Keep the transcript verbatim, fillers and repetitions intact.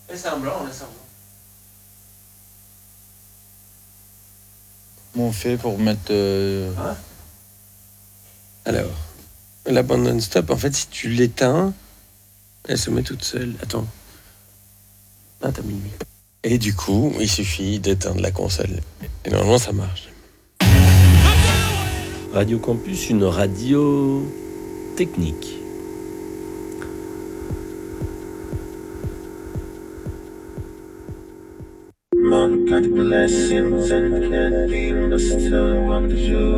Laisse un blanc, laisse un blanc. Comment on fait pour mettre... Euh... Hein? Alors, la bande non-stop, en fait, si tu l'éteins, elle se met toute seule. Attends. Ah, t'as mis lui. Et du coup, il suffit d'éteindre la console. Et normalement, ça marche. Radio Campus, une radio technique. God blessings and candy, must one